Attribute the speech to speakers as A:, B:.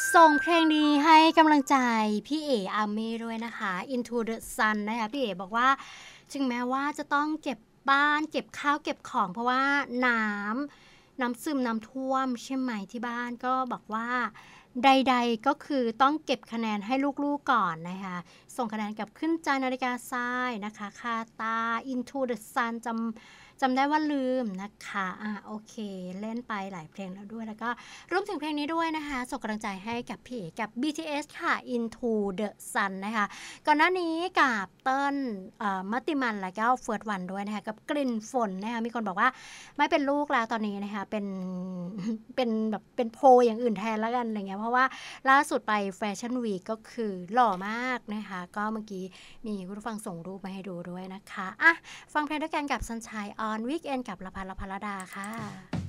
A: ส่งเพลงดีให้กำลังใจพี่เออาเม่ด้วยนะคะ Into the Sun นะคะพี่เอบอกว่าถึงแม้ว่าจะต้องเก็บบ้านเก็บข้าวเก็บของเพราะว่าน้น้ำซึมน้ำท่วมใช่ไหมที่บ้านก็บอกว่าใดๆก็คือต้องเก็บคะแนนให้ลูกๆก่อนนะคะส่งคะแนนกับขึ้นใจนาฬิกาทรายนะคะคาตา Into the Sun จำได้ว่าลืมนะคะโอเคเล่นไปหลายเพลงแล้วด้วยแล้วก็รวมถึงเพลงนี้ด้วยนะคะส่งกำลังใจให้กับพี่เอกกับ BTS ค่ะ Into the Sun นะคะก่อนหน้านี้กับเติ้ลมัตติมันแล้วก็เฟิร์สวันด้วยนะคะกับกลิ่นฝนนะคะมีคนบอกว่าไม่เป็นลูกแล้วตอนนี้นะคะเป็นเป็นแบบเป็นโพลอย่างอื่นแทนแล้วกันอะไรเงี้ยเพราะว่าล่าสุดไปแฟชั่นวีคก็คือหล่อมากนะคะก็เมื่อกี้มีคุณผู้ฟังส่งรูปมาให้ดูด้วยนะคะฟังเพลงด้วยกันกับ Sunshine on Weekend กับละพันละพลดาค่ะ